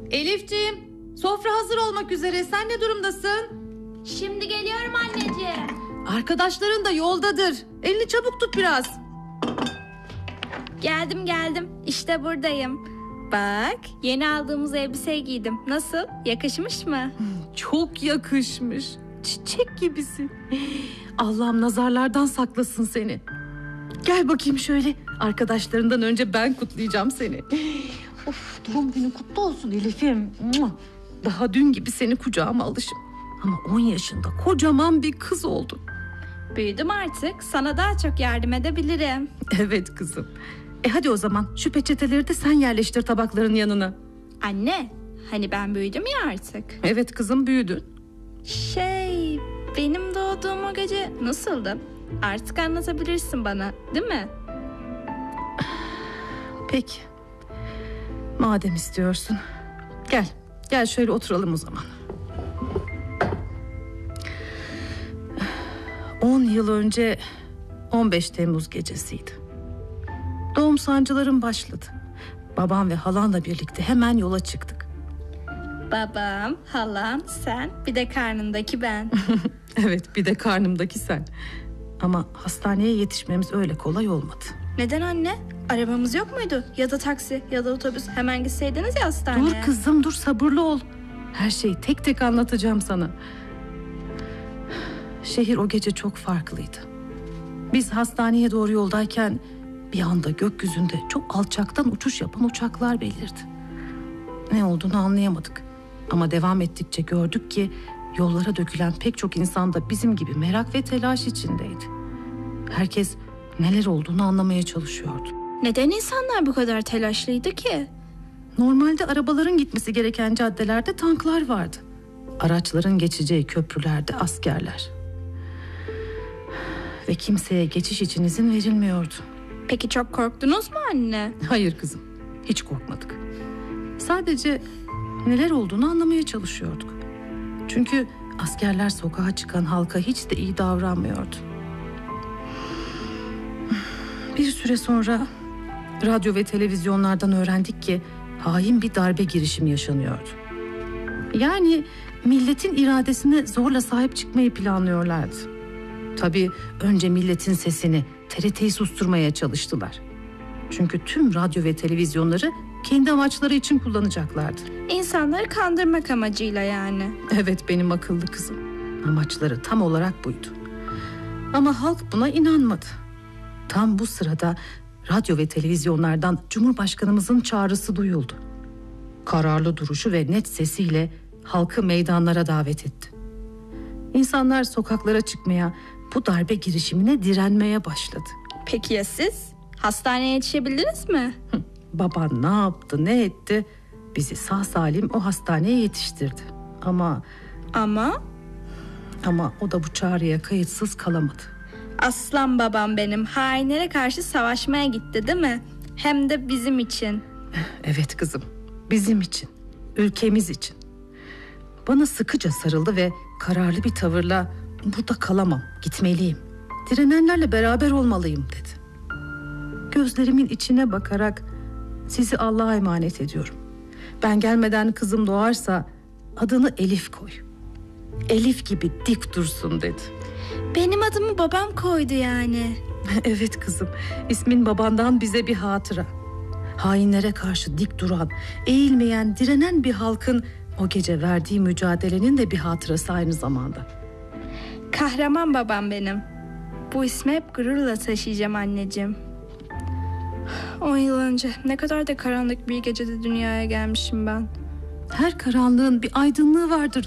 Elifciğim, sofra hazır olmak üzere. Sen ne durumdasın? Şimdi geliyorum anneciğim. Arkadaşların da yoldadır. Elini çabuk tut biraz. Geldim. İşte buradayım. Bak, yeni aldığımız elbiseyi giydim. Nasıl? Yakışmış mı? Çok yakışmış. Çiçek gibisin. Allah'ım nazarlardan saklasın seni. Gel bakayım şöyle. Arkadaşlarından önce ben kutlayacağım seni. Of, doğum günün kutlu olsun Elif'im. Daha dün gibi seni kucağıma alışım. Ama 10 yaşında kocaman bir kız oldun. Büyüdüm artık. Sana daha çok yardım edebilirim. Evet kızım. Hadi o zaman şu peçeteleri de sen yerleştir tabakların yanına. Anne, hani ben büyüdüm ya artık. Evet kızım, büyüdün. Benim doğduğum o gece nasıldı? Artık anlatabilirsin bana, değil mi? Peki. Madem istiyorsun. Gel şöyle oturalım o zaman. 10 yıl önce 15 Temmuz gecesiydi. Doğum sancılarım başladı. Babam ve halanla birlikte hemen yola çıktık. Babam, halam, sen, bir de karnındaki ben. Evet, bir de karnımdaki sen. Ama hastaneye yetişmemiz öyle kolay olmadı. Neden anne? Arabamız yok muydu? Ya da taksi ya da otobüs, hemen gitseydiniz ya hastaneye. Dur kızım, dur, sabırlı ol. Her şeyi tek tek anlatacağım sana. Şehir o gece çok farklıydı. Biz hastaneye doğru yoldayken bir anda gökyüzünde çok alçaktan uçuş yapan uçaklar belirdi. Ne olduğunu anlayamadık. Ama devam ettikçe gördük ki yollara dökülen pek çok insan da bizim gibi merak ve telaş içindeydi. Herkes neler olduğunu anlamaya çalışıyordu. Neden insanlar bu kadar telaşlıydı ki? Normalde arabaların gitmesi gereken caddelerde tanklar vardı. Araçların geçeceği köprülerde askerler. Ve kimseye geçiş için izin verilmiyordu. Peki çok korktunuz mu anne? Hayır kızım, hiç korkmadık. Sadece neler olduğunu anlamaya çalışıyorduk. Çünkü askerler sokağa çıkan halka hiç de iyi davranmıyordu. Bir süre sonra radyo ve televizyonlardan öğrendik ki hain bir darbe girişimi yaşanıyordu. Yani milletin iradesine zorla sahip çıkmayı planlıyorlardı. Tabii önce milletin sesini, TRT'yi susturmaya çalıştılar. Çünkü tüm radyo ve televizyonları kendi amaçları için kullanacaklardı. İnsanları kandırmak amacıyla yani. Evet benim akıllı kızım. Amaçları tam olarak buydu. Ama halk buna inanmadı. Tam bu sırada radyo ve televizyonlardan Cumhurbaşkanımızın çağrısı duyuldu. Kararlı duruşu ve net sesiyle halkı meydanlara davet etti. İnsanlar sokaklara çıkmaya, bu darbe girişimine direnmeye başladı. Peki ya siz? Hastaneye yetişebildiniz mi? Baban ne yaptı, ne etti? Bizi sağ salim o hastaneye yetiştirdi. Ama o da bu çağrıya kayıtsız kalamadı. Aslan babam benim, hainlere karşı savaşmaya gitti değil mi? Hem de bizim için. Evet kızım, bizim için, ülkemiz için. Bana sıkıca sarıldı ve kararlı bir tavırla burada kalamam, gitmeliyim. Direnenlerle beraber olmalıyım dedi. Gözlerimin içine bakarak sizi Allah'a emanet ediyorum. Ben gelmeden kızım doğarsa adını Elif koy. Elif gibi dik dursun dedi. Benim adımı babam koydu yani. Evet kızım, ismin babandan bize bir hatıra. Hainlere karşı dik duran, eğilmeyen, direnen bir halkın o gece verdiği mücadelenin de bir hatırası aynı zamanda. Kahraman babam benim. Bu ismi hep gururla taşıyacağım anneciğim. 10 yıl önce ne kadar da karanlık bir gecede dünyaya gelmişim ben. Her karanlığın bir aydınlığı vardır